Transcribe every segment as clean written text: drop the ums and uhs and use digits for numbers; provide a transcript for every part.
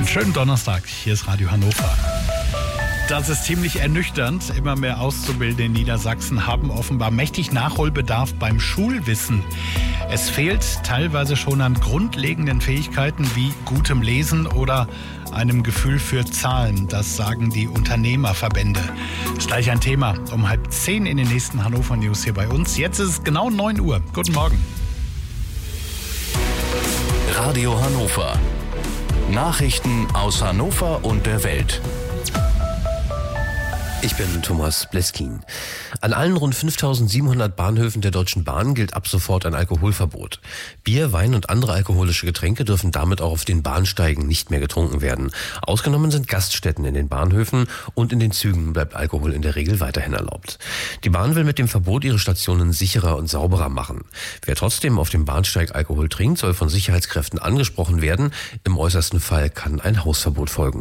Einen schönen Donnerstag, hier ist Radio Hannover. Das ist ziemlich ernüchternd. Immer mehr Auszubildende in Niedersachsen haben offenbar mächtig Nachholbedarf beim Schulwissen. Es fehlt teilweise schon an grundlegenden Fähigkeiten wie gutem Lesen oder einem Gefühl für Zahlen. Das sagen die Unternehmerverbände. Das ist gleich ein Thema um 9:30 in den nächsten Hannover News hier bei uns. Jetzt ist es genau 9 Uhr. Guten Morgen. Radio Hannover. Nachrichten aus Hannover und der Welt. Ich bin Thomas Bleskin. An allen rund 5.700 Bahnhöfen der Deutschen Bahn gilt ab sofort ein Alkoholverbot. Bier, Wein und andere alkoholische Getränke dürfen damit auch auf den Bahnsteigen nicht mehr getrunken werden. Ausgenommen sind Gaststätten in den Bahnhöfen und in den Zügen bleibt Alkohol in der Regel weiterhin erlaubt. Die Bahn will mit dem Verbot ihre Stationen sicherer und sauberer machen. Wer trotzdem auf dem Bahnsteig Alkohol trinkt, soll von Sicherheitskräften angesprochen werden. Im äußersten Fall kann ein Hausverbot folgen.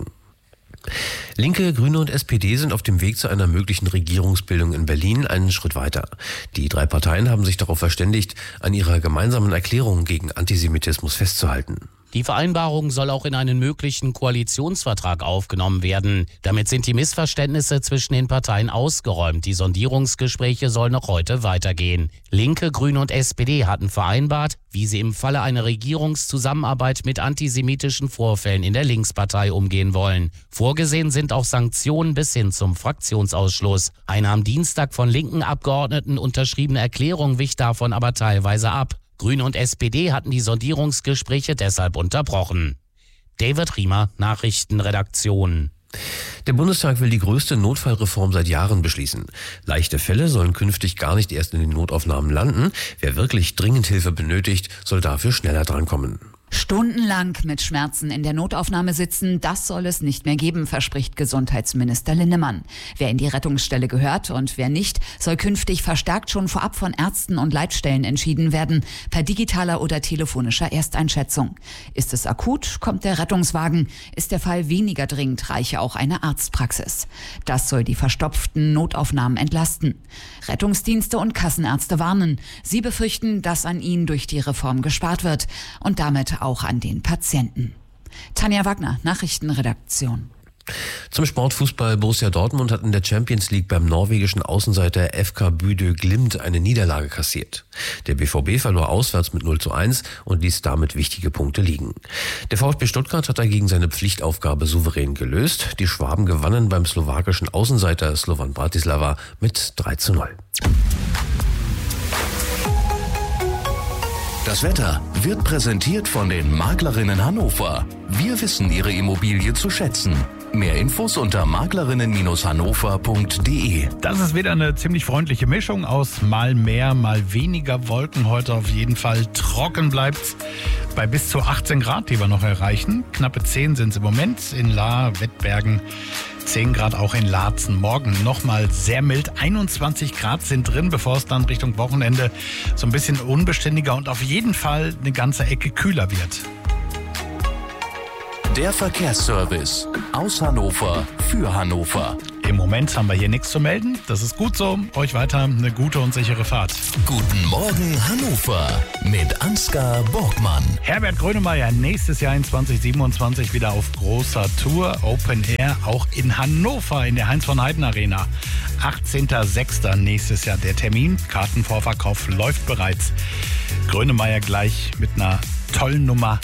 Linke, Grüne und SPD sind auf dem Weg zu einer möglichen Regierungsbildung in Berlin einen Schritt weiter. Die drei Parteien haben sich darauf verständigt, an ihrer gemeinsamen Erklärung gegen Antisemitismus festzuhalten. Die Vereinbarung soll auch in einen möglichen Koalitionsvertrag aufgenommen werden. Damit sind die Missverständnisse zwischen den Parteien ausgeräumt. Die Sondierungsgespräche sollen noch heute weitergehen. Linke, Grüne und SPD hatten vereinbart, wie sie im Falle einer Regierungszusammenarbeit mit antisemitischen Vorfällen in der Linkspartei umgehen wollen. Vorgesehen sind auch Sanktionen bis hin zum Fraktionsausschluss. Eine am Dienstag von linken Abgeordneten unterschriebene Erklärung wich davon aber teilweise ab. Grüne und SPD hatten die Sondierungsgespräche deshalb unterbrochen. David Riemer, Nachrichtenredaktion. Der Bundestag will die größte Notfallreform seit Jahren beschließen. Leichte Fälle sollen künftig gar nicht erst in den Notaufnahmen landen. Wer wirklich dringend Hilfe benötigt, soll dafür schneller drankommen. Stundenlang mit Schmerzen in der Notaufnahme sitzen, das soll es nicht mehr geben, verspricht Gesundheitsminister Linnemann. Wer in die Rettungsstelle gehört und wer nicht, soll künftig verstärkt schon vorab von Ärzten und Leitstellen entschieden werden, per digitaler oder telefonischer Ersteinschätzung. Ist es akut, kommt der Rettungswagen. Ist der Fall weniger dringend, reiche auch eine Arztpraxis. Das soll die verstopften Notaufnahmen entlasten. Rettungsdienste und Kassenärzte warnen. Sie befürchten, dass an ihnen durch die Reform gespart wird und damit auch an den Patienten. Tanja Wagner, Nachrichtenredaktion. Zum Sportfußball: Borussia Dortmund hat in der Champions League beim norwegischen Außenseiter FK Bodø Glimt eine Niederlage kassiert. Der BVB verlor auswärts mit 0:1 und ließ damit wichtige Punkte liegen. Der VfB Stuttgart hat dagegen seine Pflichtaufgabe souverän gelöst. Die Schwaben gewannen beim slowakischen Außenseiter Slovan Bratislava mit 3:0. Das Wetter wird präsentiert von den Maklerinnen Hannover. Wir wissen Ihre Immobilie zu schätzen. Mehr Infos unter maklerinnen-hannover.de. Das ist wieder eine ziemlich freundliche Mischung aus mal mehr, mal weniger Wolken. Heute auf jeden Fall trocken bleibt's bei bis zu 18 Grad, die wir noch erreichen. Knappe 10 sind es im Moment in Lahr, Wettbergen. 10 Grad auch in Laatzen. Morgen nochmal sehr mild. 21 Grad sind drin, bevor es dann Richtung Wochenende so ein bisschen unbeständiger und auf jeden Fall eine ganze Ecke kühler wird. Der Verkehrsservice aus Hannover für Hannover. Im Moment haben wir hier nichts zu melden. Das ist gut so. Euch weiter eine gute und sichere Fahrt. Guten Morgen Hannover mit Ansgar Borgmann. Herbert Grönemeyer nächstes Jahr in 2027 wieder auf großer Tour. Open Air auch in Hannover in der Heinz-von-Heiden-Arena. 18.06. nächstes Jahr der Termin. Kartenvorverkauf läuft bereits. Grönemeyer gleich mit einer tollen Nummer